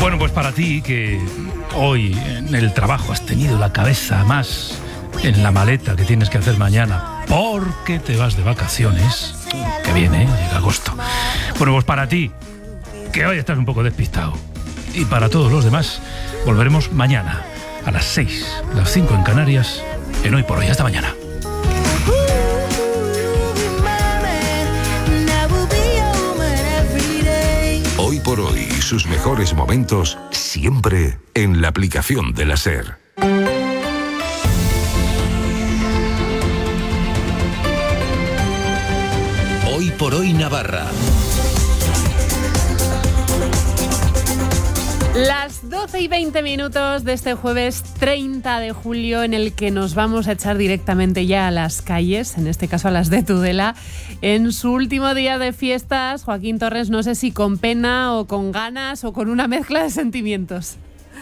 Bueno, pues para ti que hoy en el trabajo has tenido la cabeza más en la maleta que tienes que hacer mañana porque te vas de vacaciones, que viene, llega agosto. Bueno, pues para ti que hoy estás un poco despistado, y para todos los demás, volveremos mañana a las 6, las 5 en Canarias, en Hoy por Hoy. Hasta mañana. Hoy por Hoy, sus mejores momentos siempre en la aplicación de la SER. Hoy por Hoy Navarra. Las 12:20 de este jueves 30 de julio, en el que nos vamos a echar directamente ya a las calles, en este caso a las de Tudela, en su último día de fiestas. Joaquín Torres, no sé si con pena o con ganas o con una mezcla de sentimientos.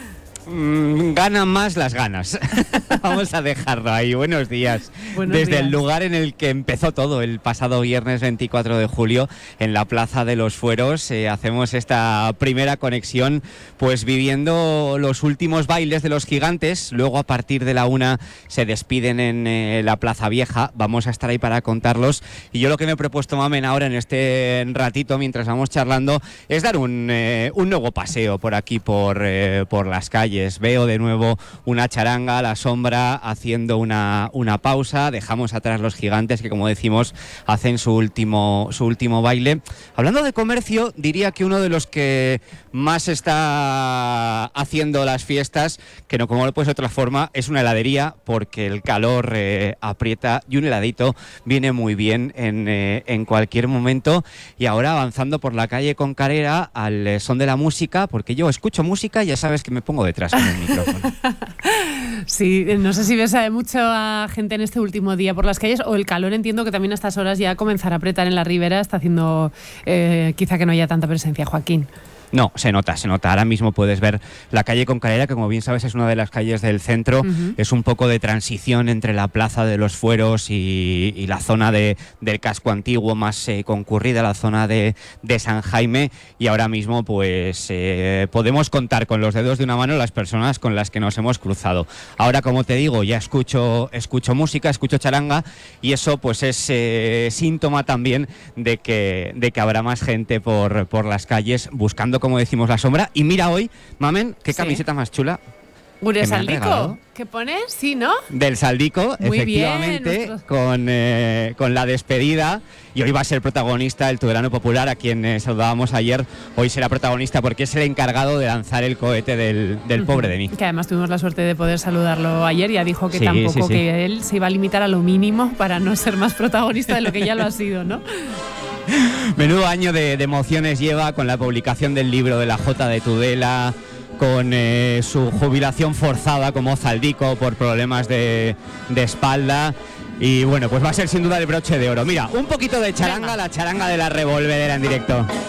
Ganan más las ganas. Vamos a dejarlo ahí. Buenos días. Desde días. El lugar en el que empezó todo, el pasado viernes 24 de julio, en la Plaza de los Fueros, hacemos esta primera conexión, pues viviendo los últimos bailes de los gigantes. Luego, a partir de la 1, se despiden en la Plaza Vieja. Vamos a estar ahí para contarlos. Y yo lo que me he propuesto, Mamen, ahora en este ratito, mientras vamos charlando, es dar un nuevo paseo por aquí, por las calles. Veo de nuevo una charanga a la sombra haciendo una pausa. Dejamos atrás los gigantes que, como decimos, hacen su último baile. Hablando de comercio, diría que uno de los que más está haciendo las fiestas, que no como lo puede ser de otra forma, es una heladería, porque el calor aprieta y un heladito viene muy bien en cualquier momento. Y ahora avanzando por la calle Concarera al son de la música, porque yo escucho música y ya sabes que me pongo detrás con el micrófono. Sí, no sé si ves mucha gente en este último día por las calles, o el calor, entiendo que también a estas horas ya comenzará a apretar en la ribera, está haciendo quizá que no haya tanta presencia, Joaquín. No, se nota. Ahora mismo puedes ver la calle Concarera, que como bien sabes es una de las calles del centro. Es un poco de transición entre la Plaza de los Fueros y la zona del casco antiguo más concurrida, la zona de San Jaime. Y ahora mismo pues podemos contar con los dedos de una mano las personas con las que nos hemos cruzado. Ahora, como te digo, ya escucho música, escucho charanga, y eso pues es síntoma también de que habrá más gente por las calles buscando, como decimos, la sombra. Y mira hoy, Mamen, qué camiseta más chula. ¿Gure Saldico? ¿Qué pone? Sí, ¿no? Del Saldico, muy efectivamente, bien, con la despedida. Y hoy va a ser protagonista el tudelano popular, a quien saludábamos ayer. Hoy será protagonista porque es el encargado de lanzar el cohete del pobre de mí. Que además tuvimos la suerte de poder saludarlo ayer. Ya dijo que tampoco, que él se iba a limitar a lo mínimo para no ser más protagonista de lo que ya lo ha sido, ¿no? Menudo año de emociones lleva, con la publicación del libro de la Jota de Tudela, con su jubilación forzada como Zaldico por problemas de espalda. Y bueno, pues va a ser sin duda el broche de oro. Mira, un poquito de charanga, la charanga de la revolvedera en directo.